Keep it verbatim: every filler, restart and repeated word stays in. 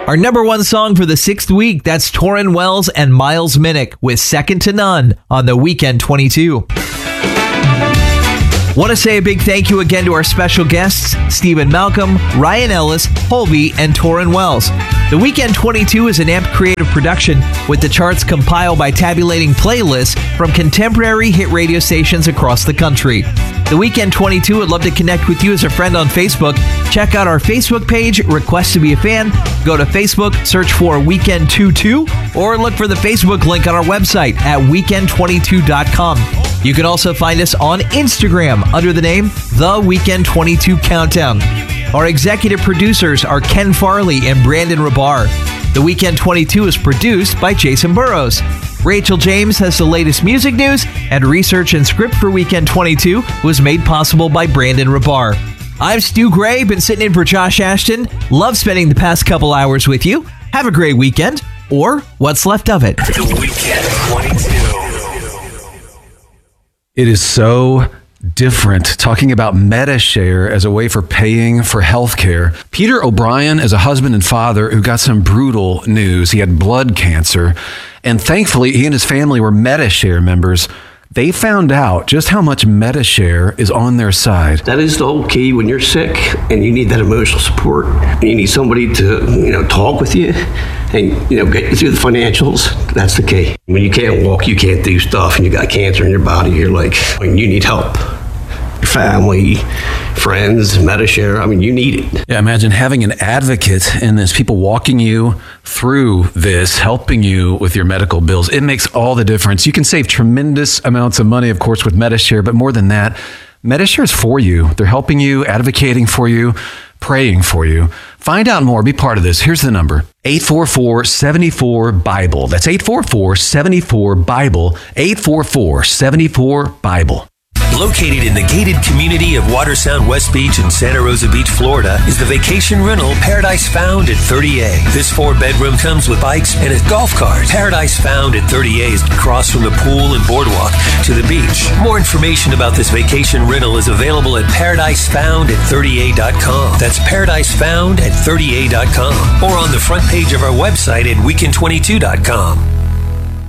Our number one song for the sixth week, that's Torrin Wells and Miles Minnick with Second to None on the Weekend twenty-two. Want to say a big thank you again to our special guests, Stephen Malcolm, Ryan Ellis, Holby, and Torrin Wells. The Weekend twenty-two is an A M P creative production with the charts compiled by tabulating playlists from contemporary hit radio stations across the country. The Weekend twenty-two would love to connect with you as a friend on Facebook. Check out our Facebook page, request to be a fan. Go to Facebook, search for Weekend twenty-two, or look for the Facebook link on our website at weekend twenty-two dot com. You can also find us on Instagram under the name The Weekend twenty-two Countdown. Our executive producers are Ken Farley and Brandon Rabar. The Weekend twenty-two is produced by Jason Burrows. Rachel James has the latest music news, and research and script for Weekend twenty-two was made possible by Brandon Rabar. I'm Stu Gray, been sitting in for Josh Ashton. Love spending the past couple hours with you. Have a great weekend, or what's left of it. The Weekend twenty-two. It is so different talking about MediShare as a way for paying for healthcare. Peter O'Brien is a husband and father who got some brutal news. He had blood cancer, and thankfully he and his family were MediShare members. They found out just how much MediShare is on their side. That is the whole key when you're sick and you need that emotional support. And you need somebody to, you know, talk with you and, you know, get you through the financials. That's the key. When you can't walk, you can't do stuff, and you got cancer in your body, you're like, I mean, you need help. Your family, friends, MediShare, I mean, you need it. Yeah, imagine having an advocate in this, people walking you through this, helping you with your medical bills. It makes all the difference. You can save tremendous amounts of money, of course, with MediShare, but more than that, MediShare is for you. They're helping you, advocating for you, praying for you. Find out more. Be part of this. Here's the number. eight four four, seven four, BIBLE. That's eight four four, seven four, BIBLE. eight four four, seven four, BIBLE. Located in the gated community of Watersound West Beach in Santa Rosa Beach, Florida, is the vacation rental Paradise Found at thirty A. This four-bedroom comes with bikes and a golf cart. Paradise Found at thirty A is across from the pool and boardwalk to the beach. More information about this vacation rental is available at paradise found at thirty A dot com. That's paradise found at thirty A dot com, or on the front page of our website at weekend twenty-two dot com.